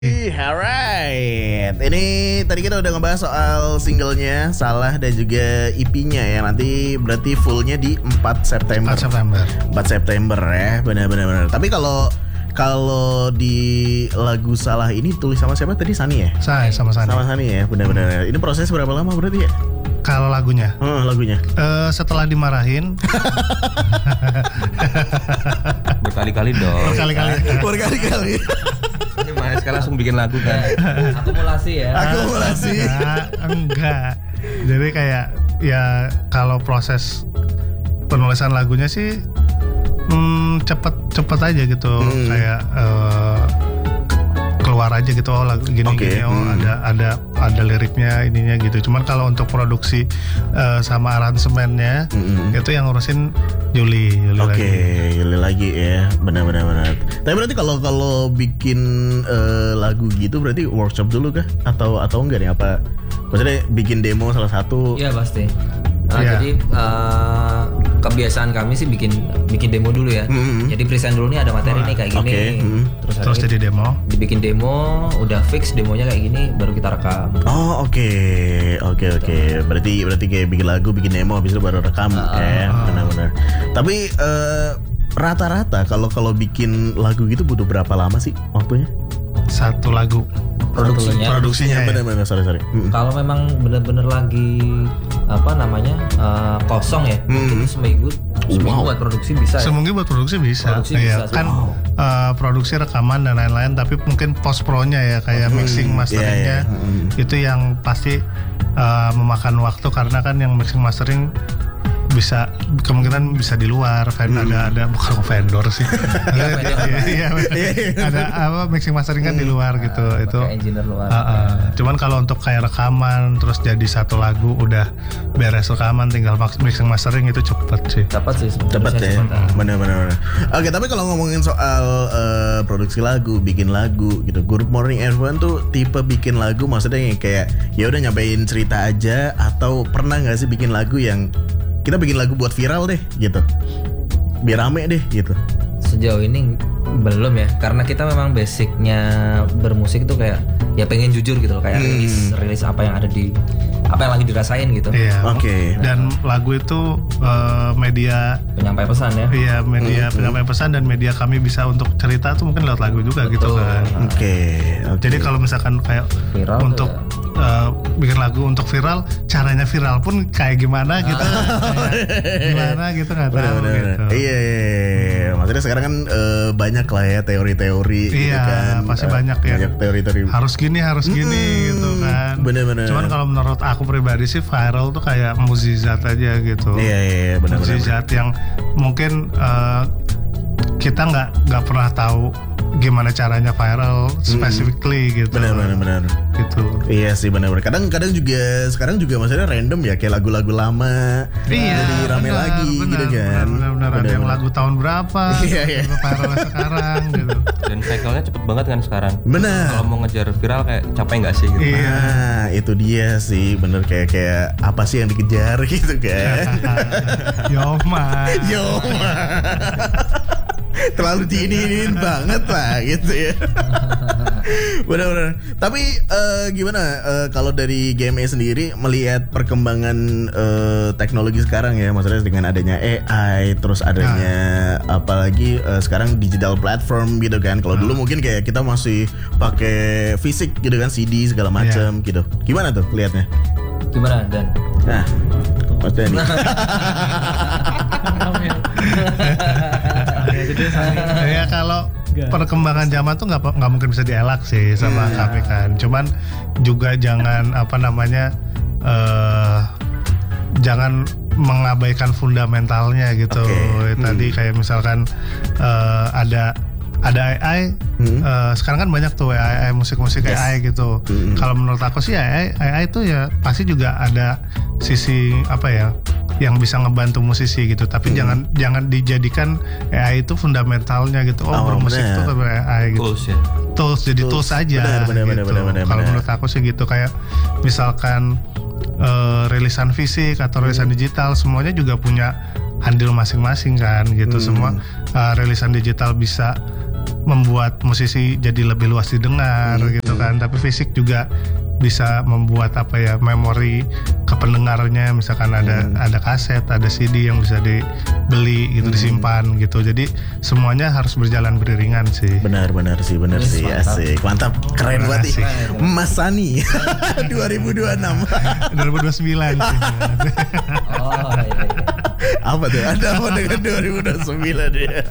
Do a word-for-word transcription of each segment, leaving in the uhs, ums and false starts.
Alright, ini tadi kita udah ngebahas soal singlenya Salah dan juga E P-nya ya. Nanti berarti fullnya di empat September. empat September. empat September ya, benar-benar. Tapi kalau kalau di lagu Salah ini tulis sama siapa tadi? Sani ya? Saya sama Sani. Sama Sani ya, benar-benar. Ini proses berapa lama berarti ya? Kalau lagunya, Hmm, lagunya. uh, setelah dimarahin berkali-kali dong. berkali-kali. Berkali-kali. Ini Mas sekarang langsung bikin lagu kan. Akumulasi ya. Akumulasi. Enggak, enggak. Jadi kayak ya kalau proses penulisan lagunya sih hmm, cepet cepet aja gitu. Hmm. Kayak uh, keluar aja gitu, oh lagu gini Okay. gini, oh hmm. ada ada ada liriknya ininya gitu. Cuman kalau untuk produksi uh, sama aransemennya Hmm. itu yang ngurusin Juli, Juli Oke, lagi. Yuli lagi ya, benar-benar benar. Tapi berarti kalau kalau bikin uh, lagu gitu berarti workshop dulu kah? Atau atau enggak nih apa? Maksudnya bikin demo salah satu? Iya pasti. Nah, Iya. Jadi uh, kebiasaan kami sih bikin bikin demo dulu ya. Mm-hmm. Jadi present dulu nih ada materi nih kayak gini. Oke, mm. Terus, Terus hari jadi demo. dibikin demo, udah fix demonya kayak gini, baru kita rekam. Oh oke, oke oke. Berarti berarti kayak bikin lagu, bikin demo, habis itu baru rekam ya, benar-benar. Tapi uh, rata-rata kalau kalau bikin lagu gitu butuh berapa lama sih waktunya? Satu lagu. Produksinya. Produksinya ya. Benar-benar sorry sorry. Mm. Kalau memang bener-bener lagi apa namanya uh, kosong ya, Hmm. itu seminggu, seminggu Wow. buat produksi bisa. Ya? Semungkin buat produksi bisa, Produksi iya bisa sih. kan uh, produksi rekaman dan lain-lain, tapi mungkin post pro-nya ya kayak mixing masteringnya iya, iya. Hmm. itu yang pasti uh, memakan waktu karena kan yang mixing mastering bisa kemungkinan bisa di luar, vendor ada ada bukan vendor sih, Iya, vendor. Iya, iya, ada apa mixing mastering kan di luar gitu Pakai itu. engineer luar. Uh, uh. Cuman kalau untuk kayak rekaman terus jadi satu lagu udah beres rekaman tinggal mixing mastering itu cepet sih. Dapat sih Cepet sebenarnya ya, cepet, ah. benar-benar. Oke, tapi kalau ngomongin soal uh, produksi lagu, bikin lagu gitu, Good Morning Everyone tuh tipe bikin lagu maksudnya yang kayak ya udah nyampein cerita aja, atau pernah nggak sih bikin lagu yang kita bikin lagu buat viral deh gitu, biar rame deh gitu? Sejauh ini belum ya, karena kita memang basicnya bermusik tuh kayak ya pengen jujur gitu loh, kayak Hmm. rilis rilis apa yang ada di apa yang lagi dirasain gitu. Iya. Oke. Dan lagu itu uh, media Penyampai pesan ya. Iya media penyampaian pesan, dan media kami bisa untuk cerita tuh mungkin lewat lagu juga gitu Betul. kan. Oke, oke. Jadi kalau misalkan kayak Viral untuk tuh uh, bikin lagu untuk viral, caranya viral pun kayak gimana gitu, kayak gimana gitu nggak tahu Bener-bener. gitu. Iya, iya, iya. Maksudnya sekarang kan eh, banyak lah ya teori-teori gitu Iya, kan. pasti Eh, banyak ya. Banyak teori-teori. Harus gini harus gini Hmm, gitu kan. bener-bener. Cuman kalau menurut aku pribadi sih viral tuh kayak mukjizat aja gitu. Iya, iya, iya, benar-benar. Mukjizat yang mungkin uh, kita nggak nggak pernah tahu gimana caranya viral specifically gitu. Benar, benar, benar. Gitu. Iya sih, benar-benar. Kadang-kadang juga sekarang juga maksudnya random ya, kayak lagu-lagu lama Iya, jadi rame benar, lagi benar, gitu kan. Benar-benar ada yang Benar-benar. lagu tahun berapa, Iya, iya. viral sekarang gitu. Dan cycle-nya cepet banget kan sekarang. Benar. Kalau mau ngejar viral kayak capek nggak sih gitu. Iya. Nah, itu dia sih, bener kayak kayak apa sih yang dikejar gitu kan. Yoma. Yo, terlalu diinin banget lah gitu ya. Benar-benar. Tapi eh, gimana eh, kalau dari G M A sendiri melihat perkembangan eh, teknologi sekarang ya, maksudnya dengan adanya A I, terus adanya apalagi eh, sekarang digital platform gitu kan. Kalau dulu mungkin kayak kita masih pakai fisik gitu kan, C D segala macam gitu. Gimana tuh lihatnya? Gimana Dan? Nah, Mas Dani. Ya kalau perkembangan zaman tuh nggak nggak mungkin bisa dielak sih sama kami kan. Cuman juga jangan apa namanya eh jangan mengabaikan fundamentalnya gitu. Oke. Tadi kayak misalkan eh, ada ada A I, Hmm. eh, sekarang kan banyak tuh A I musik-musik Yes. A I gitu. Hmm. Kalau menurut aku sih A I A I itu ya pasti juga ada sisi apa ya yang bisa ngebantu musisi gitu, tapi Hmm. jangan jangan dijadikan A I itu fundamentalnya gitu. Oh, Oh, bermusik bener. tuh pakai A I gitu. Tools ya. Tools jadi Tools. tools aja Benar, benar, benar, gitu. benar, benar, Kalau benar. menurut aku sih gitu, kayak misalkan eh, rilisan fisik atau rilisan digital semuanya juga punya andil masing-masing kan gitu. Hmm. Semua uh, rilisan digital bisa membuat musisi jadi lebih luas didengar Hmm. gitu kan. Tapi fisik juga bisa membuat apa ya memori ke pendengarnya, misalkan ada Hmm. ada kaset, ada C D yang bisa dibeli gitu, Hmm. disimpan gitu. Jadi semuanya harus berjalan beriringan sih. Benar-benar sih, benar Yes, sih, mantap. asik, mantap, keren banget nih, Asik. Mas Sani, dua ribu dua puluh enam. dua ribu dua puluh sembilan sih. Oh iya, iya. Apa tuh? Ada apa dengan dua ribu dua puluh sembilan ya?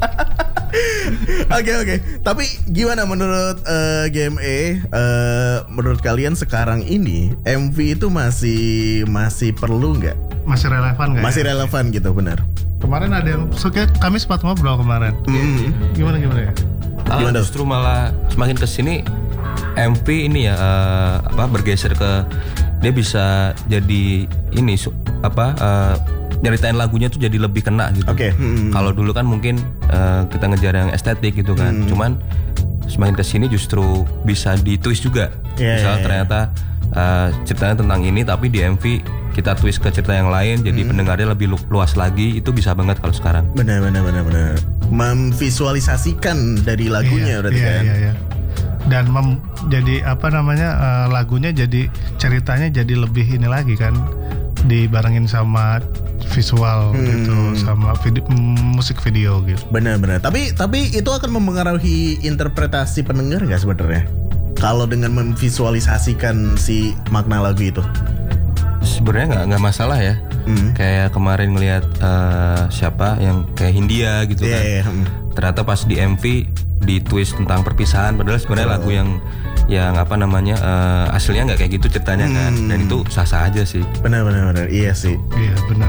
Oke oke. Tapi gimana menurut eh, G M E? eh, menurut kalian sekarang ini M V itu masih masih perlu nggak? Masih relevan nggak? Masih ya? relevan gitu, benar? Kemarin ada yang suka kami sempat ngobrol kemarin. Hmm. Gimana gimana ya? Malah Gimana? justru malah semakin kesini M V ini ya eh, apa bergeser ke dia bisa jadi ini su- apa eh, nyeritain lagunya tuh jadi lebih kena gitu. Oke. Hmm. Kalau dulu kan mungkin eh, kita ngejar yang estetik gitu kan. Hmm. Cuman semakin kesini justru bisa ditwist juga. Yeah, Misalnya yeah, yeah. ternyata eh, ceritanya tentang ini tapi di M V kita twist ke cerita yang lain jadi Hmm. pendengarnya lebih lu- luas lagi. Itu bisa banget kalau sekarang. Benar benar benar benar. Memvisualisasikan dari lagunya Iya, berarti iya, kan. iya, iya. Dan mem- jadi apa namanya eh, lagunya jadi ceritanya jadi lebih ini lagi kan, dibarengin sama visual Hmm. gitu, sama video, musik video gitu. Benar-benar. Tapi tapi itu akan mempengaruhi interpretasi pendengar nggak sebenarnya? Kalau dengan memvisualisasikan si makna lagu itu. Sebenarnya nggak nggak masalah ya. Hmm. Kayak kemarin ngelihat eh, siapa yang kayak Hindia gitu Iya, kan. iya, hmm. Ternyata pas di M V di twist tentang perpisahan padahal sebenarnya Oh. lagu yang yang apa namanya eh, aslinya nggak kayak gitu ceritanya kan. Hmm. Dan itu sah-sah aja sih. Benar benar benar. Iya sih. Iya benar.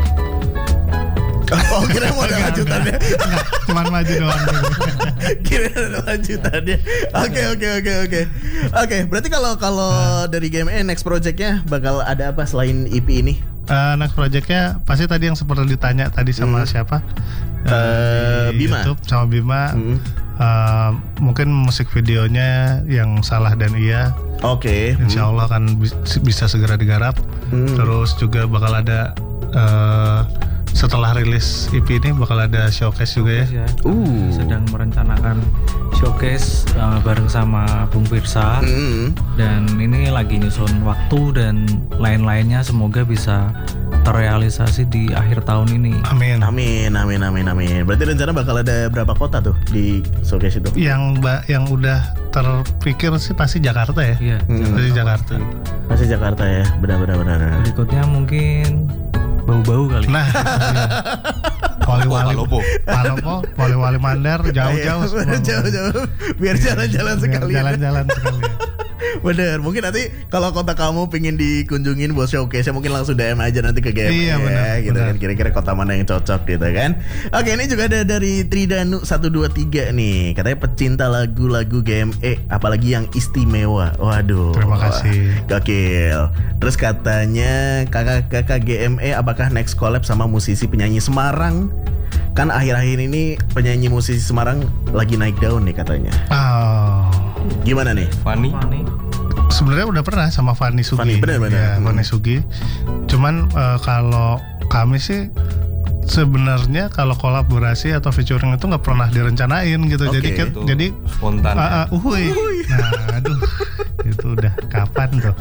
Oh, kira mau ada lanjutannya. Enggak, cuman maju doang gitu. Kira ada lanjutannya. Oke oke oke oke. Oke, berarti kalau kalau dari G M E next projectnya bakal ada apa selain E P ini? Eh, next projectnya pasti tadi yang seperti ditanya tadi sama Hmm. siapa? Eh, Di Bima. YouTube sama Bima. Hmm. Eh, mungkin musik videonya yang salah dan iya, Oke. insya Allah kan bis- bisa segera digarap. Hmm. Terus juga bakal ada eh, setelah rilis E P ini bakal ada showcase juga ya. ya. Uh. Sedang merencanakan showcase uh, bareng sama Bung Pirsa Hmm. dan ini lagi nyusun waktu dan lain-lainnya, semoga bisa terrealisasi di akhir tahun ini. Amin. Amin amin amin amin. Berarti rencana bakal ada berapa kota tuh di showcase itu? Yang ba- yang udah terpikir sih pasti Jakarta ya. Iya. Hmm. Pasti Jakarta. Masih Jakarta ya. Benar benar benar. Berikutnya mungkin bau-bau kali. Nah, Wali-wali Palopo. Palopo, Wali-wali Mandar, jauh-jauh semua. Jauh-jauh. Biar jalan-jalan Biar sekali. Jalan-jalan sekali. Bener, mungkin nanti kalau kota kamu pingin dikunjungin buat showcase mungkin langsung D M aja nanti ke G M E Iya, benar, gitu benar. kan. Kira-kira kota mana yang cocok gitu kan. Oke, ini juga ada dari Tridanu satu dua tiga nih. Katanya pecinta lagu-lagu G M E apalagi yang istimewa. Waduh. Terima kasih. Gokil. Terus katanya kakak-kakak G M E apakah next collab sama musisi penyanyi Semarang? Kan akhir-akhir ini penyanyi musisi Semarang lagi naik daun nih katanya. Oh. Gimana nih? Fanny. Fani. Sebenarnya udah pernah sama Fanny Sugi. Fanny, benar-benar. Ya, Hmm. Fanny Sugi. Cuman eh, kalau kami sih sebenarnya kalau kolaborasi atau featuring itu nggak pernah direncanain gitu. Oke. Jadi kan, Itu jadi spontan. ah, ah, uhuy. Nah, aduh. Itu udah kapan tuh?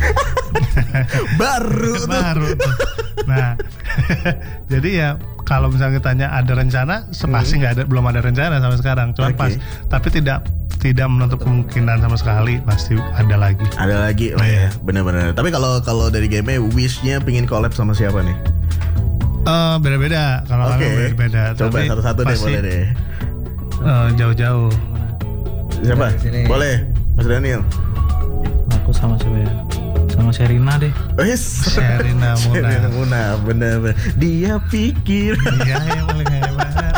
Baru tuh. Baru tuh. Nah, jadi ya kalau misalnya tanya ada rencana, sepasti nggak ada, belum ada rencana sampai sekarang. Cuman Oke. pas, tapi tidak tidak menutup kemungkinan sama sekali, pasti ada lagi. Ada lagi lah ya, benar-benar. Tapi kalau kalau dari G M E wishnya pingin collab sama siapa nih? Eh, beda-beda kalau Oke, kami beda-beda. coba Tapi satu-satu deh pasti, boleh deh. eh, jauh-jauh. Siapa? Dari sini. Boleh, Mas Daniel. Aku sama siapa ya? Sama Sherina deh. Wes. Sherina Munaf. Sherina Munaf, benar-benar. Dia pikir. Iya, yang paling hebat.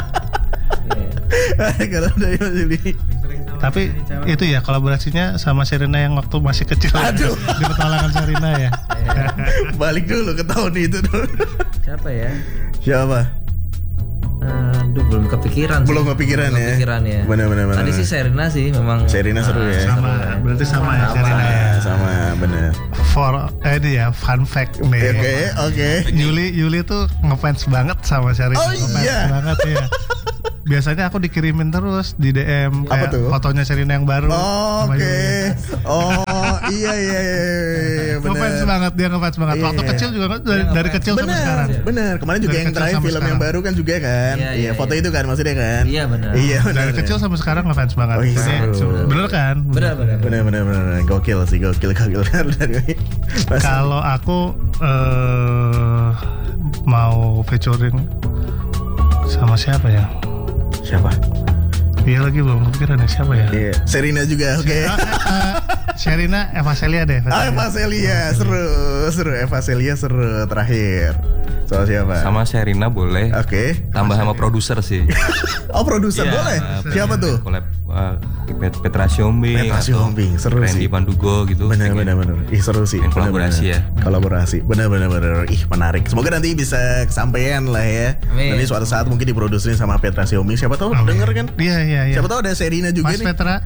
Kalau dari Mas Yuli. Tapi itu ya kolaborasinya sama Sherina yang waktu masih kecil. Aduh. Di petualangan Sherina ya. Balik dulu ke tahun itu dulu. Siapa ya? Siapa? Aduh, belum kepikiran sih. Belum kepikiran Belum ya? kepikiran ya. Benar-benar, Tadi benar. sih Sherina sih memang. Sherina seru Ah, ya. Sama, ya. berarti sama ya Sama. Sherina ya. Ah, sama, benar. For eh, ini ya fun fact nih. Oke, oke. Yuli Yuli tuh ngefans banget sama Sherina. Oh, Ngefans iya. banget ya. biasanya aku dikirimin terus di D M Apa kayak tuh? fotonya Sherina yang baru. Oh, sama Oke. Yulia. Oh iya iya iya, iya benar. Ngefans banget dia ngefans banget. Iya. Waktu kecil juga kan, dari, dari kecil sampai Bener, sekarang. bener. Kemarin juga Dari yang kecil terakhir sampai film yang sekarang. baru kan juga kan. Iya, iya, foto iya. itu kan maksudnya kan. Iya, benar. Iya benar. Dari kecil sampai sekarang ngefans banget. Oh, iya, Jadi, seru. bener kan? Benar benar. Bener bener bener gokil sih gokil gokil dari Mas- Kalau aku eh mau featuring sama siapa ya? siapa? Iya lagi belum kepikiran ya siapa ya? Iya, Sherina juga oke. Ah, eh, Sherina Eva Celia deh. Ah, Eva Celia seru seru Eva Celia seru terakhir. Soal siapa? Sama Sherina boleh. Oke. Tambah sama produser sih. Oh produser Iya, boleh. Siapa tuh? Collab uh, Pet- Petra Siombing Petra atau Siombing, seru Randy sih. Pandugo gitu. Bener Pengen- bener bener. Ih seru sih. pengen Bener, kolaborasi bener. ya. Kolaborasi. Bener bener bener. Ih menarik. Semoga nanti bisa kesampaian lah ya. Amin. Nanti suatu saat mungkin diproduserin sama Petra Siombing. Siapa tahu Amin. denger kan? Iya iya iya. Siapa tahu ada Sherina juga Mas nih. Petra.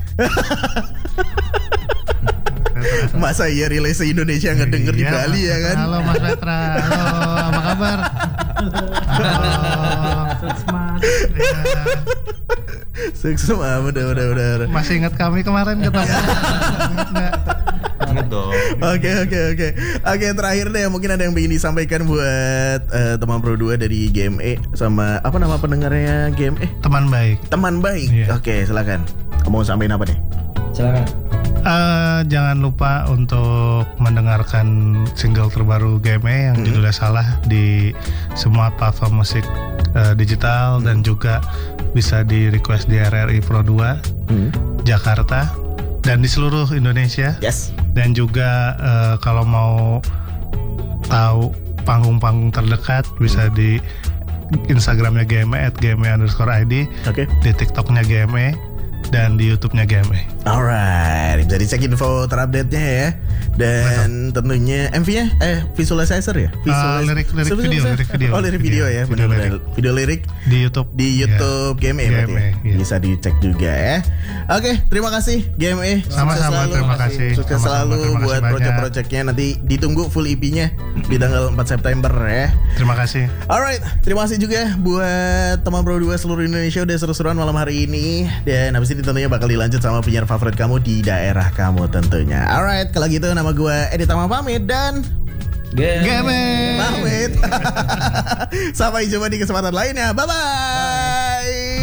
Masa iya rilis se-Indonesia nggak denger di Iya, Bali Mas ya kan? Petra. Halo Mas Petra. Halo, apa kabar? Halo. Iya. Sukses mah udah udah udah. udah. Masih ingat kami kemarin ketemu? Ingat nggak? Banget dong. Oke oke oke oke terakhir deh mungkin ada yang ingin disampaikan buat eh, teman Pro dua dari G M E sama apa nama pendengarnya G M E? Teman baik. Teman baik. Iya. Oke silakan. Kamu mau sampaikan apa nih? Silakan. Eh, jangan lupa untuk mendengarkan single terbaru G M E yang judulnya Salah di semua platform musik eh, digital dan juga bisa di request di R R I Pro dua Hmm. Jakarta dan di seluruh Indonesia. Yes. Dan juga eh, kalau mau tahu panggung-panggung terdekat bisa di Instagramnya G M E at G M E underscore I D, Oke. di TikToknya G M E dan di YouTube-nya G M E. Alright, bisa dicek info terupdate-nya ya. Dan tentunya M V-nya eh visualizer ya? Uh, lirik- lirik video, lirik video. Oh, lirik video, ya, Video benar-benar. lirik. Video lirik Di YouTube. di YouTube G M E G M E, berarti ya. iya. Bisa dicek juga ya. Oke, terima kasih G M E. Sukses Sama-sama, selalu. terima kasih. Sukses Sama-sama, selalu terima kasih buat banyak. project-projectnya. Nanti ditunggu full E P-nya di tanggal empat September ya. Terima kasih. Alright, terima kasih juga buat teman Pro dua seluruh Indonesia udah seru-seruan malam hari ini. Dan habis ini tentunya bakal dilanjut sama penyiar favorit kamu di daerah kamu tentunya. Alright, kalau gitu nama gue Edi Tama pamit dan G M E. pamit. Sampai jumpa di kesempatan lainnya. Bye-bye.